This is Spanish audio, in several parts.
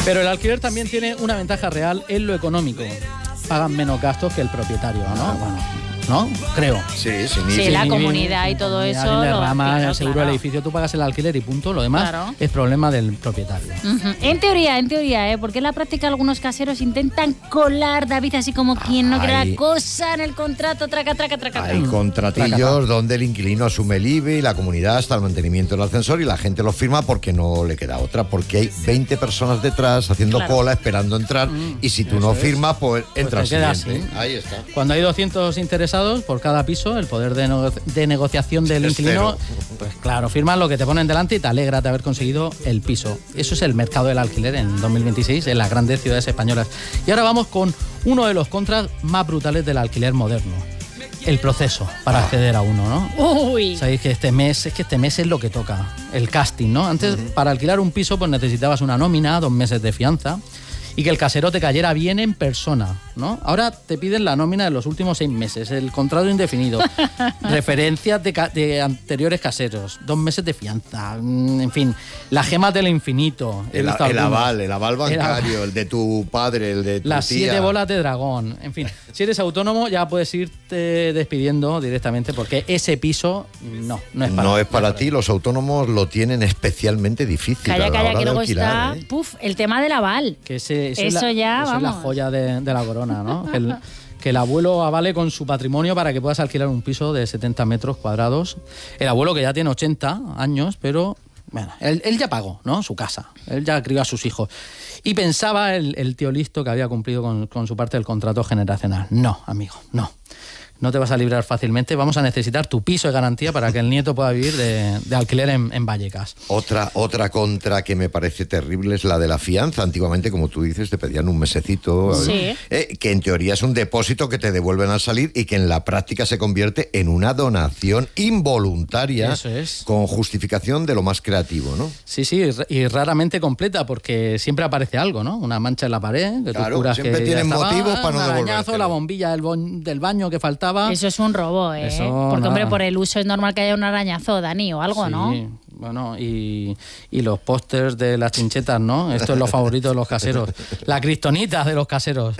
Pero el alquiler también tiene una ventaja real en lo económico. Pagan menos gastos que el propietario, ¿no? Bueno, ¿no? Creo. Sí, la comunidad y todo eso. El seguro del edificio, tú pagas el alquiler y punto. Lo demás es problema del propietario. En teoría, porque en la práctica algunos caseros intentan colar, David, así como quien no quiere la cosa en el contrato, traca. Hay contratillos donde el inquilino asume el IBI y la comunidad hasta el mantenimiento del ascensor y la gente lo firma porque no le queda otra, porque hay 20 personas detrás haciendo cola, esperando entrar, y si tú no firmas, pues entras siguiente. Ahí está. Cuando hay 200 interesados por cada piso, el poder de negociación del inquilino, pues claro, firmas lo que te ponen delante y te alegra de haber conseguido el piso. Eso es el mercado del alquiler en 2026 en las grandes ciudades españolas. Y ahora vamos con uno de los contras más brutales del alquiler moderno. El proceso para acceder a uno, ¿no? Uy. Sabéis que este mes es lo que toca, el casting, ¿no? Antes, para alquilar un piso, pues necesitabas una nómina, 2 meses de fianza y que el casero te cayera bien en persona, ¿no? Ahora te piden la nómina de los últimos 6 meses, el contrato indefinido, referencias de anteriores caseros, 2 meses de fianza, en fin, las gemas del infinito. El aval bancario, el de tu padre, el de tu las tía. 7 bolas de dragón, en fin. Si eres autónomo ya puedes irte despidiendo directamente porque ese piso no es para ti. No es para ti, los autónomos lo tienen especialmente difícil. Calla, que luego alquilar, está el tema del aval. Que eso es la joya de la corona, ¿no? Que el abuelo avale con su patrimonio para que puedas alquilar un piso de 70 metros cuadrados. El abuelo que ya tiene 80 años, pero bueno, él ya pagó, ¿no? Su casa. Él ya crió a sus hijos. Y pensaba el tío listo que había cumplido con su parte del contrato generacional. No, amigo, no. No te vas a librar fácilmente. Vamos a necesitar tu piso de garantía para que el nieto pueda vivir de alquiler en Vallecas. Otra contra que me parece terrible es la de la fianza. Antiguamente, como tú dices, te pedían un mesecito, que en teoría es un depósito que te devuelven al salir y que en la práctica se convierte en una donación involuntaria. Eso es. Con justificación de lo más creativo, ¿no? Sí, y raramente completa porque siempre aparece algo, ¿no? Una mancha en la pared, que tú juras siempre que tienen motivos para no devolverte. Arañazo, la bombilla del baño que faltaba. Eso es un robo, ¿eh? Porque, hombre, por el uso es normal que haya un arañazo, Dani, o algo, ¿no? Sí, bueno, y los pósters de las chinchetas, ¿no? Esto es lo favorito de los caseros. La kriptonita de los caseros.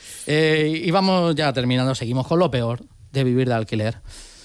Y vamos ya terminando, seguimos con lo peor de vivir de alquiler.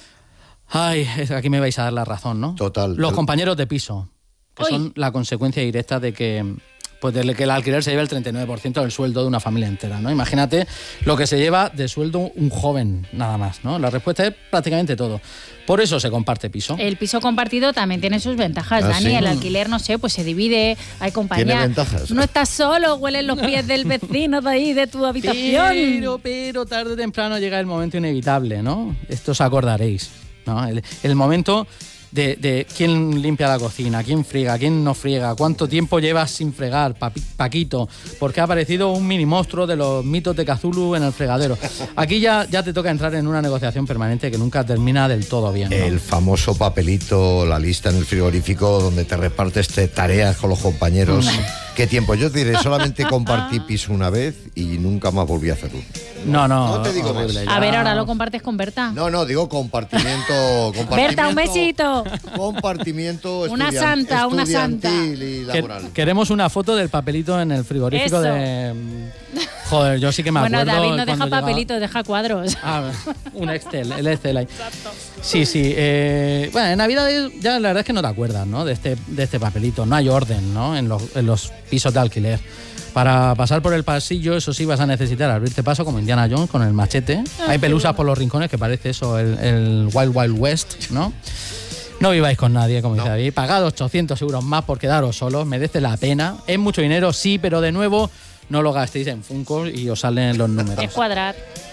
Ay, aquí me vais a dar la razón, ¿no? Total. Los compañeros de piso, que son la consecuencia directa de que el alquiler se lleva el 39% del sueldo de una familia entera, ¿no? Imagínate lo que se lleva de sueldo un joven, nada más, ¿no? La respuesta es prácticamente todo. Por eso se comparte piso. El piso compartido también tiene sus ventajas, Dani. ¿Sí? El alquiler, no sé, pues se divide, hay compañía. Tiene ventajas. No estás solo, huelen los pies del vecino de ahí, de tu habitación. Pero tarde o temprano llega el momento inevitable, ¿no? Esto os acordaréis, ¿no? El momento de quién limpia la cocina, quién friega, quién no friega, cuánto tiempo llevas sin fregar, Paquito, porque ha aparecido un mini monstruo de los mitos de Cthulhu en el fregadero. Aquí ya te toca entrar en una negociación permanente que nunca termina del todo bien, ¿no? El famoso papelito, la lista en el frigorífico donde te repartes tareas con los compañeros. ¿Qué tiempo? Yo te diré, solamente compartí piso una vez y nunca más volví a hacerlo. No te digo horrible, más. A ver, ahora lo compartes con Berta. No, digo compartimiento. Berta, un besito. Compartimiento Una santa. estudiantil y laboral. Queremos una foto del papelito en el frigorífico. Eso. Joder, yo sí que me acuerdo. Bueno, David no deja cuando papelitos, deja cuadros. Un Excel, el Excel ahí. Exacto. Sí. Bueno, en Navidad ya la verdad es que no te acuerdas, ¿no? De este papelito. No hay orden, ¿no? En los pisos de alquiler. Para pasar por el pasillo, eso sí, vas a necesitar abrirte paso como Indiana Jones con el machete. Hay pelusas por los rincones, que parece eso, el Wild Wild West, ¿no? No viváis con nadie, como dice David. Pagad 800 euros más por quedaros solos, merece la pena. Es mucho dinero, sí, pero de nuevo, no lo gastéis en Funko y os salen los números. Es cuadrar.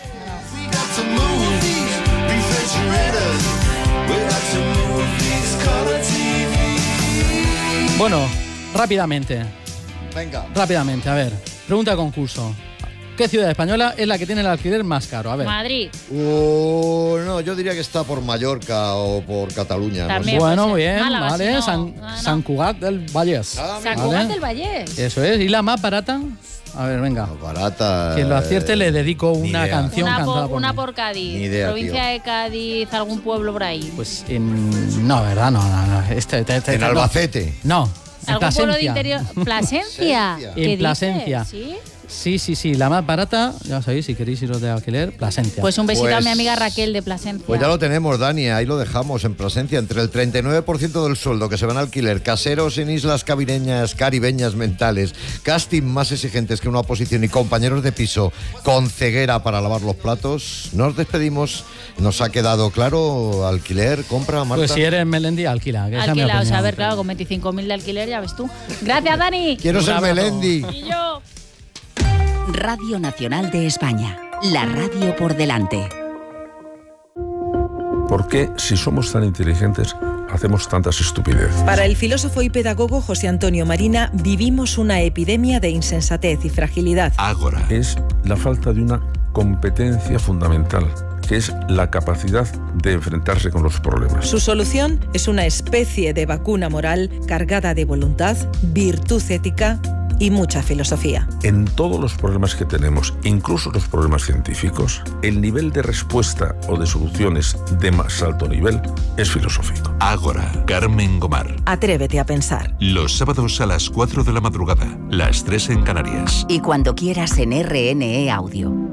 Bueno, rápidamente. Venga. Rápidamente, a ver. Pregunta de concurso. ¿Qué ciudad española es la que tiene el alquiler más caro? A ver. Madrid. No, yo diría que está por Mallorca o por Cataluña. También. No sé. Bueno, muy bien, Málaga, vale. si no, San Cugat del Vallès. San Cugat del Vallès. Eso es. ¿Y la más barata? A ver, venga. Barata. Quien lo acierte le dedico una canción cantada por Una mí. por Cádiz. Ni idea, Provincia tío. de Cádiz, algún pueblo por ahí. Pues no, ¿verdad? No. En Albacete. No. ¿Algún pueblo de interior? ¿Plasencia? En Plasencia. ¿Sí? Sí, la más barata, ya sabéis, si queréis iros de alquiler, Plasencia. Pues un besito a mi amiga Raquel de Plasencia. Pues ya lo tenemos, Dani, ahí lo dejamos en Plasencia. Entre el 39% del sueldo que se van a alquiler, caseros en islas caribeñas mentales, casting más exigentes que una oposición y compañeros de piso con ceguera para lavar los platos. Nos despedimos. ¿Nos ha quedado claro? ¿Alquiler, compra, Marta? Pues si eres Melendi, alquila. Alquila, o sea, a ver, claro, con 25.000 de alquiler ya ves tú. Gracias, Dani. Quiero ser Melendi. Y yo. Radio Nacional de España, la radio por delante. ¿Por qué, si somos tan inteligentes, hacemos tantas estupideces? Para el filósofo y pedagogo José Antonio Marina, vivimos una epidemia de insensatez y fragilidad. Ágora. Es la falta de una competencia fundamental, que es la capacidad de enfrentarse con los problemas. Su solución es una especie de vacuna moral cargada de voluntad, virtud ética y mucha filosofía. En todos los problemas que tenemos, incluso los problemas científicos, el nivel de respuesta o de soluciones de más alto nivel es filosófico. Ágora, Carmen Gomar. Atrévete a pensar. Los sábados a las 4 de la madrugada, las 3 en Canarias. Y cuando quieras en RNE Audio.